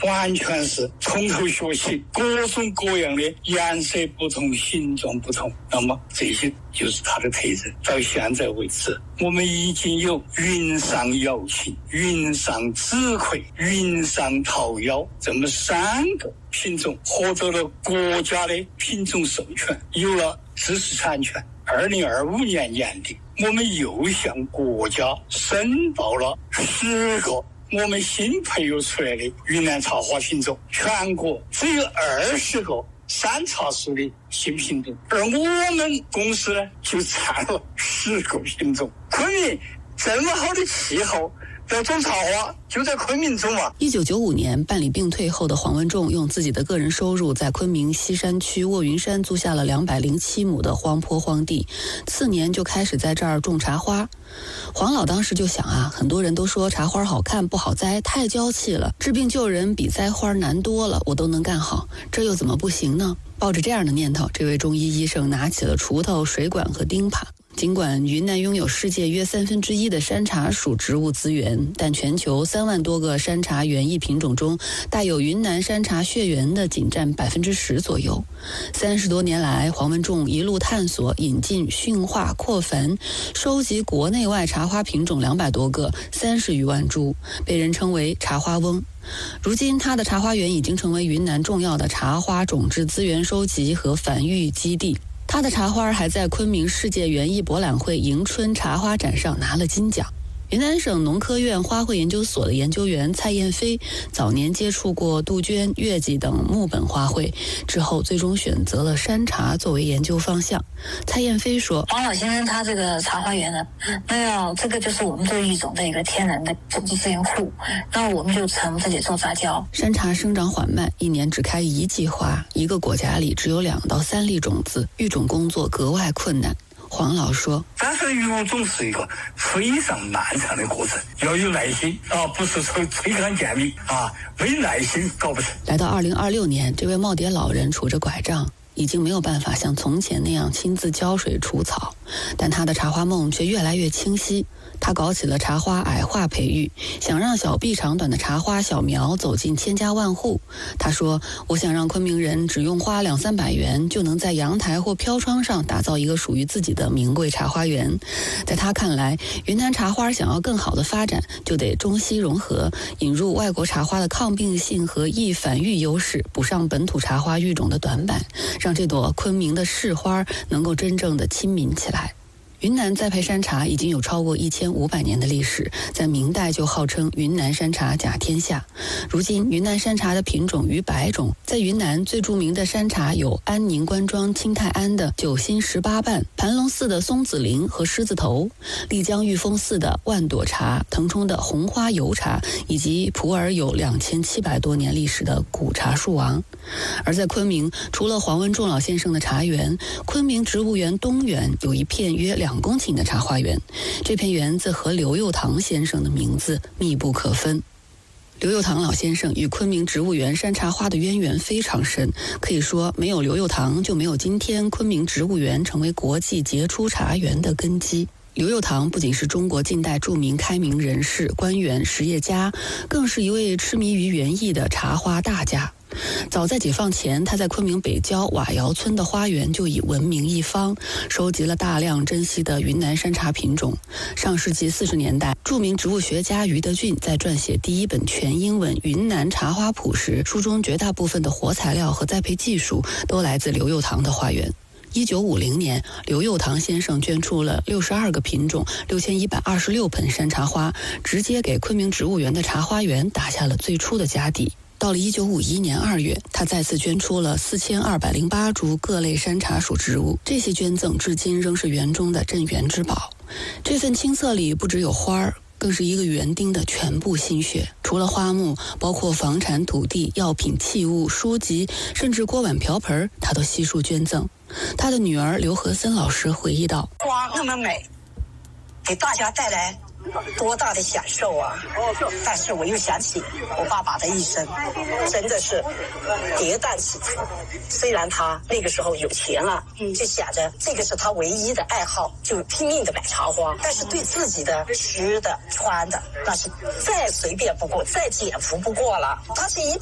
完全是从头学习，各种各样的颜色不同，形状不同，那么这些就是它的特征。到现在为止，我们已经有云上瑶琴、云上紫葵、云上桃夭这么3个品种获得了国家的品种授权，有了知识产权。2025年年底，我们又向国家申报了10个我们新培育出来的云南茶花品种，全国只有20个山茶属的新品种，而我们公司呢就占了10个品种。昆明这么好的气候，要种茶花就在昆明种啊。 1995年办理病退后的黄文仲用自己的个人收入在昆明西山区卧云山租下了207亩的荒坡荒地，次年就开始在这儿种茶花。黄老当时就想啊，很多人都说茶花好看不好栽，太娇气了，治病救人比栽花难多了，我都能干好，这又怎么不行呢？抱着这样的念头，这位中医医生拿起了锄头、水管和钉耙。尽管云南拥有世界约1/3的山茶属植物资源，但全球3万多个山茶园艺品种中，带有云南山茶血缘的仅占10%左右。30多年来，黄文仲一路探索、引进、驯化、扩繁，收集国内外茶花品种200多个，30余万株，被人称为茶花翁。如今他的茶花园已经成为云南重要的茶花种质资源收集和繁育基地。他的茶花还在昆明世界园艺博览会迎春茶花展上拿了金奖。云南省农科院花卉研究所的研究员蔡燕飞早年接触过杜鹃、月季等木本花卉，之后最终选择了山茶作为研究方向。蔡燕飞说：“ 黄老先生他这个茶花园呢，这个就是我们这个育种的一个天然的种子资源库，那我们就从这里做杂交。 山茶生长缓慢，一年只开1季花，一个果荚里只有2到3粒种子，育种工作格外困难。”黄老说：“ 但是育种是一个非常漫长的过程，要有耐心啊，不是说吹干见米啊，没耐心搞不成。” 来到2026年，这位耄耋老人杵着拐杖，已经没有办法像从前那样亲自浇水除草，但他的茶花梦却越来越清晰。他搞起了茶花矮化培育，想让小臂长短的茶花小苗走进千家万户。他说：“我想让昆明人只用花200-300元就能在阳台或飘窗上打造一个属于自己的名贵茶花园。”在他看来，云南茶花想要更好的发展，就得中西融合，引入外国茶花的抗病性和易繁育优势，补上本土茶花育种的短板，让这朵昆明的市花能够真正的亲民起来。云南栽培山茶已经有超过1500年的历史，在明代就号称云南山茶甲天下。如今云南山茶的品种逾100种，在云南最著名的山茶有安宁官庄清泰庵的9心18瓣、盘龙寺的松子林和狮子头、丽江玉峰寺的万朵茶、腾冲的红花油茶，以及普洱有2700多年历史的古茶树王。而在昆明，除了黄文仲老先生的茶园，昆明植物园东园有一片约2公顷的茶花园，这片园子和刘佑堂先生的名字密不可分。刘佑堂老先生与昆明植物园山茶花的渊源非常深，可以说没有刘佑堂就没有今天昆明植物园成为国际杰出茶园的根基。刘佑堂不仅是中国近代著名开明人士、官员、实业家，更是一位痴迷于园艺的茶花大家。早在解放前，他在昆明北郊瓦窑村的花园就已闻名一方，收集了大量珍稀的云南山茶品种。上世纪40年代，著名植物学家余德俊在撰写第一本全英文《云南茶花谱》时，书中绝大部分的活材料和栽培技术都来自刘佑堂的花园。1950年，刘佑堂先生捐出了62个品种、6126盆山茶花，直接给昆明植物园的茶花园打下了最初的家底。到了1951年2月，他再次捐出了4208株各类山茶属植物，这些捐赠至今仍是园中的镇园之宝。这份青册里不只有花儿，更是一个园丁的全部心血。除了花木，包括房产、土地、药品、器物、书籍，甚至锅碗瓢盆，他都悉数捐赠。他的女儿刘和森老师回忆道：“ 花那么美，给大家带来多大的享受啊！但是我又想起我爸爸的一生，真的是跌宕起伏。虽然他那个时候有钱了，就想着这个是他唯一的爱好，就拼命的买茶花，但是对自己的吃的穿的那是再随便不过，再简朴不过了。他是一